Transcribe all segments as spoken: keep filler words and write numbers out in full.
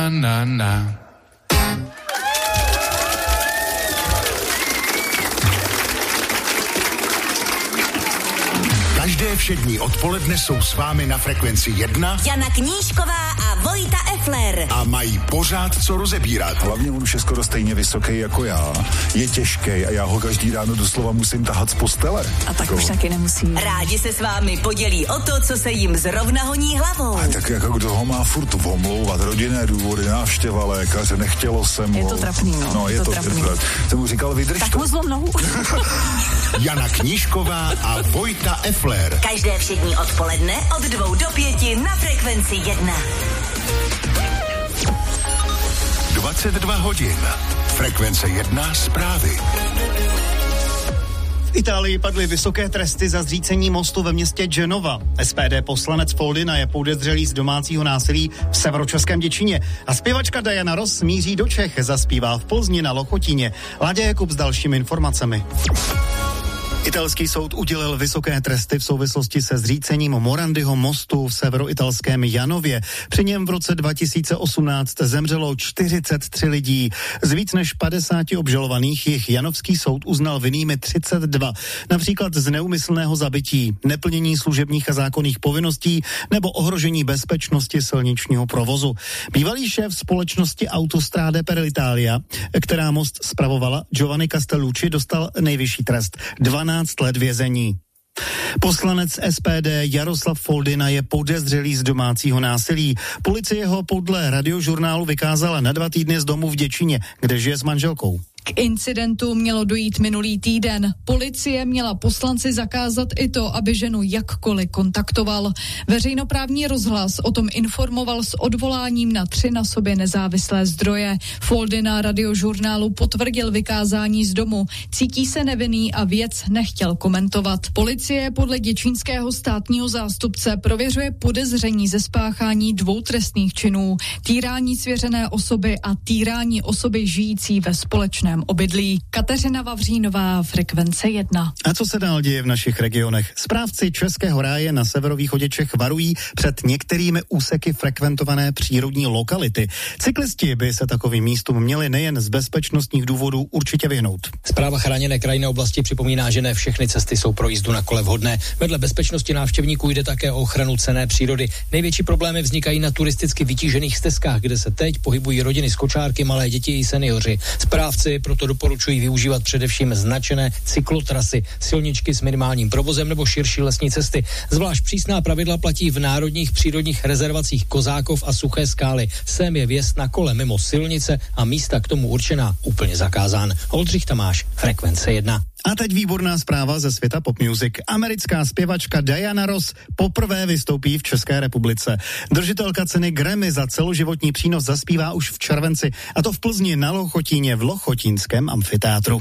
na, na, na. Každé všední odpoledne jsou s vámi na frekvenci jedna Jana Knížková a Vojta Efler. A mají pořád co rozebírat. Hlavně on už je skoro stejně vysoký jako já. Je těžký a já ho každý ráno doslova musím tahat z postele. A tak jako... už taky nemusí. Rádi se s vámi podělí o to, co se jim zrovna honí hlavou. A tak jako kdo ho má furt omlouvat, rodinné důvody, návštěva lékaře, nechtělo se mu. Je to trapný, no. No, je, je to, to trapný. Jsem mu říkal, vydrž tak to. Tak mu zlom nohu. Jana Knížková a Vojta Efler. Každé všední odpoledne od dvou do pěti na frekvenci jedna. dvacet dva hodin. Frekvence jedna zprávy. V Itálii padly vysoké tresty za zřícení mostu ve městě Genova. S P D poslanec Foldina je podezřelý z domácího násilí v severočeském Děčíně. A zpěvačka Diana Ross míří do Čech, zaspívá v Plzni na Lochotíně. Láďa Jakub s dalšími informacemi. Italský soud udělil vysoké tresty v souvislosti se zřícením Morandiho mostu v severoitalském Janově. Při něm v roce dva tisíce osmnáct zemřelo čtyřicet tři lidí. Z víc než padesáti obžalovaných jich janovský soud uznal vinnými třicet dva. Například z neúmyslného zabití, neplnění služebních a zákonných povinností nebo ohrožení bezpečnosti silničního provozu. Bývalý šéf společnosti Autostrade per l'Italia, která most spravovala, Giovanni Castellucci, dostal nejvyšší trest dvanáct let vězení. Poslanec S P D Jaroslav Foldina je podezřelý z domácího násilí. Policie ho podle Radiožurnálu vykázala na dva týdny z domu v Děčíně, kde žije s manželkou. K incidentu mělo dojít minulý týden. Policie měla poslanci zakázat i to, aby ženu jakkoliv kontaktoval. Veřejnoprávní rozhlas o tom informoval s odvoláním na tři na sobě nezávislé zdroje. Foldina Radiožurnálu potvrdil vykázání z domu. Cítí se nevinný a věc nechtěl komentovat. Policie podle děčínského státního zástupce prověřuje podezření ze spáchání dvou trestných činů. Týrání svěřené osoby a týrání osoby žijící ve společném obydlí. Kateřina Vavřínová, frekvence jedna. A co se dál děje v našich regionech? Správci Českého ráje na severovýchodě Čech varují před některými úseky frekventované přírodní lokality. Cyklisti by se takovým místům měli nejen z bezpečnostních důvodů určitě vyhnout. Správa chráněné krajinné oblasti připomíná, že ne všechny cesty jsou pro jízdu na kole vhodné. Vedle bezpečnosti návštěvníků jde také o ochranu cenné přírody. Největší problémy vznikají na turisticky vytížených stezkách, kde se teď pohybují rodiny s kočárky, malé děti i seniori. Správci proto doporučují využívat především značené cyklotrasy, silničky s minimálním provozem nebo širší lesní cesty. Zvlášť přísná pravidla platí v národních přírodních rezervacích Kozákov a Suché Skály. Sem je vjezd na kole mimo silnice a místa k tomu určená úplně zakázán. Oldřich Tamáš, frekvence jedna. A teď výborná zpráva ze světa pop music. Americká zpěvačka Diana Ross poprvé vystoupí v České republice. Držitelka ceny Grammy za celoživotní přínos zaspívá už v červenci, a to v Plzni na Lochotíně v Lochotínském amfiteátru.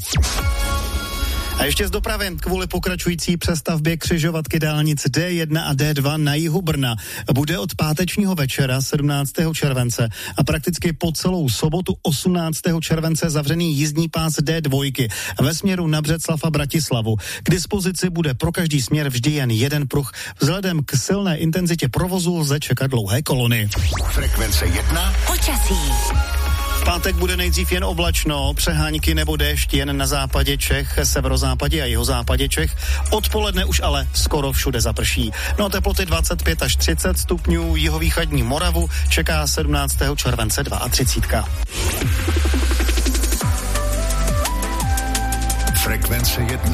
A ještě z dopravy kvůli pokračující přestavbě křižovatky dálnic D jedna a D dva na jihu Brna bude od pátečního večera sedmnáctého července a prakticky po celou sobotu osmnáctého července zavřený jízdní pás D dva ve směru na Břeclav a Bratislavu. K dispozici bude pro každý směr vždy jen jeden pruh. Vzhledem k silné intenzitě provozu lze čekat dlouhé kolony. Frekvence jedna. Počasí. V pátek bude nejdřív jen oblačno, přehánky nebo déšť jen na západě Čech, severozápadě a jihozápadě Čech. Odpoledne už ale skoro všude zaprší. No a teploty dvacet pět až třicet stupňů, jihovýchodní Moravu čeká sedmnáctého července třicet dva. Frekvence jedna.